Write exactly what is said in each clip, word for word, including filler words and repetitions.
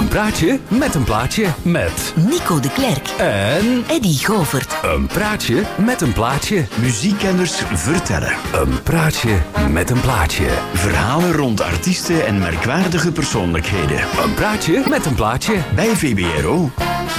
praatje met een plaatje met Nico de Klerk en Eddy Govert. een praatje met een plaatje. Muziekkenners vertellen. Een praatje met een plaatje. Verhalen rond artiesten en merkwaardige persoonlijkheden. Een praatje met een plaatje. Bij V B R O.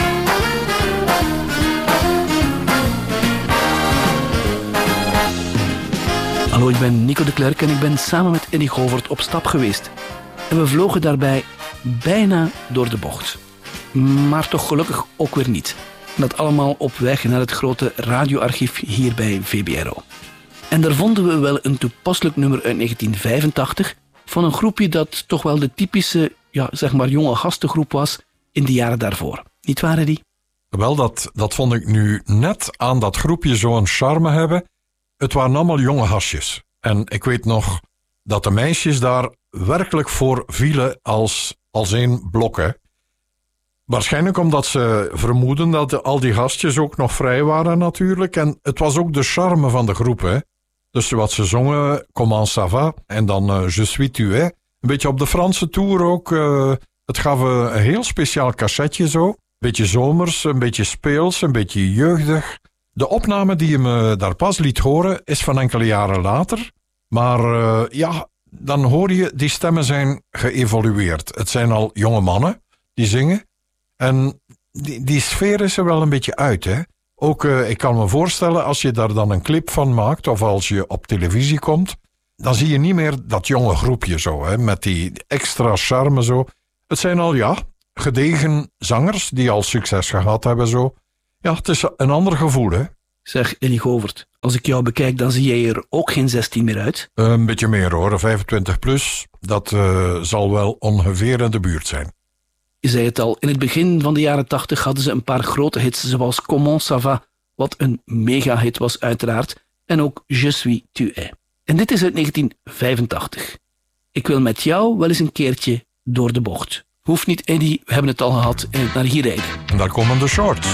Hallo, ik ben Nico de Klerk en ik ben samen met Eddy Govert op stap geweest. En we vlogen daarbij bijna door de bocht. Maar toch gelukkig ook weer niet. En dat allemaal op weg naar het grote radioarchief hier bij V B R O. En daar vonden we wel een toepasselijk nummer uit negentien vijfentachtig van een groepje dat toch wel de typische, ja, zeg maar jonge gastengroep was in de jaren daarvoor. Niet waar, Eddy? Wel, dat, dat vond ik nu net aan dat groepje zo'n charme hebben. Het waren allemaal jonge hasjes. En ik weet nog dat de meisjes daar werkelijk voor vielen als, als één blok. Hè. Waarschijnlijk omdat ze vermoeden dat de, al die gastjes ook nog vrij waren natuurlijk. En het was ook de charme van de groep. Hè. Dus wat ze zongen, Comment ça va? En dan uh, Je suis tu es. Een beetje op de Franse tour ook. Uh, het gaf een heel speciaal cassetje zo. Een beetje zomers, een beetje speels, een beetje jeugdig. De opname die je me daar pas liet horen is van enkele jaren later. Maar uh, ja, dan hoor je, die stemmen zijn geëvolueerd. Het zijn al jonge mannen die zingen. En die, die sfeer is er wel een beetje uit, hè. Ook, uh, ik kan me voorstellen, als je daar dan een clip van maakt, of als je op televisie komt, dan zie je niet meer dat jonge groepje zo, hè, met die extra charme zo. Het zijn al, ja, gedegen zangers die al succes gehad hebben zo. Ja, het is een ander gevoel, hè. Zeg, Eddy Govert, als ik jou bekijk, dan zie jij er ook geen zestien meer uit. Een beetje meer hoor, vijfentwintig plus, dat uh, zal wel ongeveer in de buurt zijn. Je zei het al, in het begin van de jaren tachtig hadden ze een paar grote hits, zoals Comment ça va, wat een mega-hit was uiteraard, en ook Je suis tu es. En dit is uit negentien vijfentachtig. Ik wil met jou wel eens een keertje door de bocht. Hoeft niet, Eddy, we hebben het al gehad en het naar hier rijden. En daar komen de shorts.